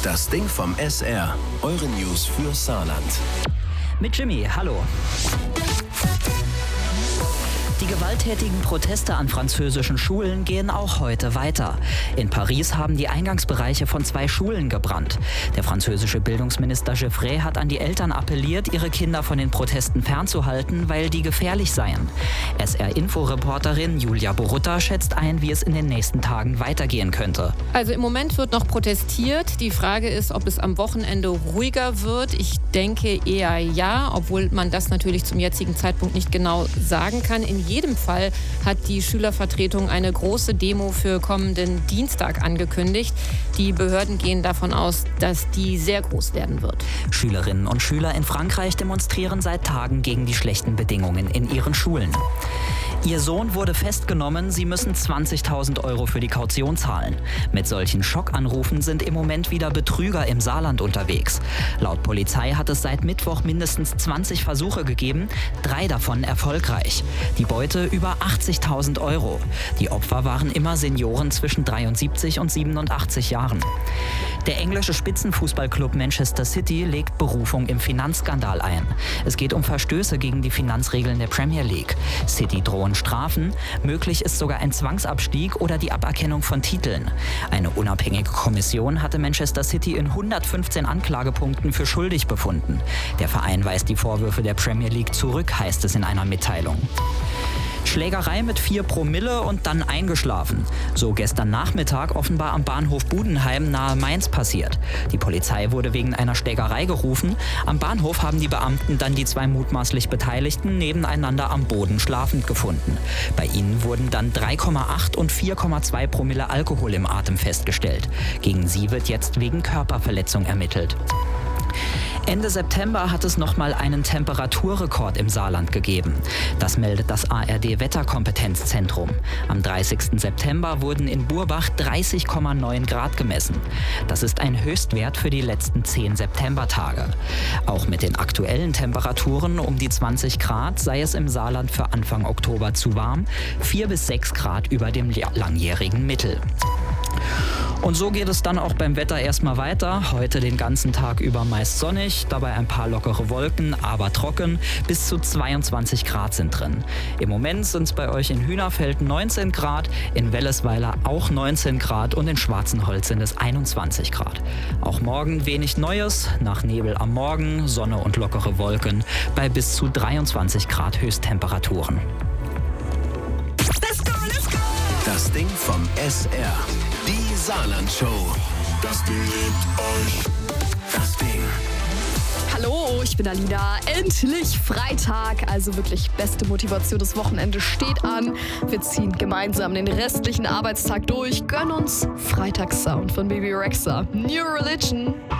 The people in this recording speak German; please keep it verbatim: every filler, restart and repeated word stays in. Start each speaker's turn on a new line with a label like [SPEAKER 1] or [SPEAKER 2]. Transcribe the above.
[SPEAKER 1] Das Ding vom S R. Eure News für Saarland.
[SPEAKER 2] Mit Jimmy, hallo. Die gewalttätigen Proteste an französischen Schulen gehen auch heute weiter. In Paris haben die Eingangsbereiche von zwei Schulen gebrannt. Der französische Bildungsminister Geoffrey hat an die Eltern appelliert, ihre Kinder von den Protesten fernzuhalten, weil die gefährlich seien. S R-Info-Reporterin Julia Borutta schätzt ein, wie es in den nächsten Tagen weitergehen könnte.
[SPEAKER 3] Also im Moment wird noch protestiert. Die Frage ist, ob es am Wochenende ruhiger wird. Ich denke eher ja, obwohl man das natürlich zum jetzigen Zeitpunkt nicht genau sagen kann. In jedem Fall hat die Schülervertretung eine große Demo für kommenden Dienstag angekündigt. Die Behörden gehen davon aus, dass die sehr groß werden wird.
[SPEAKER 2] Schülerinnen und Schüler in Frankreich demonstrieren seit Tagen gegen die schlechten Bedingungen in ihren Schulen. Ihr Sohn wurde festgenommen, sie müssen zwanzigtausend Euro für die Kaution zahlen. Mit solchen Schockanrufen sind im Moment wieder Betrüger im Saarland unterwegs. Laut Polizei hat es seit Mittwoch mindestens zwanzig Versuche gegeben, drei davon erfolgreich. Die Beute über achtzigtausend Euro. Die Opfer waren immer Senioren zwischen dreiundsiebzig und siebenundachtzig Jahren. Der englische Spitzenfußballclub Manchester City legt Berufung im Finanzskandal ein. Es geht um Verstöße gegen die Finanzregeln der Premier League. City drohen Strafen, möglich ist sogar ein Zwangsabstieg oder die Aberkennung von Titeln. Eine unabhängige Kommission hatte Manchester City in hundertfünfzehn Anklagepunkten für schuldig befunden. Der Verein weist die Vorwürfe der Premier League zurück, heißt es in einer Mitteilung. Schlägerei mit vier Promille und dann eingeschlafen. So gestern Nachmittag offenbar am Bahnhof Budenheim nahe Mainz passiert. Die Polizei wurde wegen einer Schlägerei gerufen. Am Bahnhof haben die Beamten dann die zwei mutmaßlich Beteiligten nebeneinander am Boden schlafend gefunden. Bei ihnen wurden dann drei Komma acht und vier Komma zwei Promille Alkohol im Atem festgestellt. Gegen sie wird jetzt wegen Körperverletzung ermittelt. Ende September hat es nochmal einen Temperaturrekord im Saarland gegeben. Das meldet das A R D-Wetterkompetenzzentrum. Am dreißigsten September wurden in Burbach dreißig Komma neun Grad gemessen. Das ist ein Höchstwert für die letzten zehn Septembertage. Auch mit den aktuellen Temperaturen um die zwanzig Grad sei es im Saarland für Anfang Oktober zu warm, vier bis sechs Grad über dem langjährigen Mittel. Und so geht es dann auch beim Wetter erstmal weiter. Heute den ganzen Tag über meist sonnig, dabei ein paar lockere Wolken, aber trocken. Bis zu zweiundzwanzig Grad sind drin. Im Moment sind es bei euch in Hühnerfeld neunzehn Grad, in Wellesweiler auch neunzehn Grad und in Schwarzenholz sind es einundzwanzig Grad. Auch morgen wenig Neues, nach Nebel am Morgen, Sonne und lockere Wolken bei bis zu dreiundzwanzig Grad Höchsttemperaturen.
[SPEAKER 1] Das Ding vom S R. Die Saarland-Show. Das Ding liebt euch. Das Ding.
[SPEAKER 4] Hallo, ich bin Alina. Endlich Freitag. Also wirklich beste Motivation. Das Wochenende steht an. Wir ziehen gemeinsam den restlichen Arbeitstag durch. Gönnen uns Freitagssound von Baby Rexha. New Religion.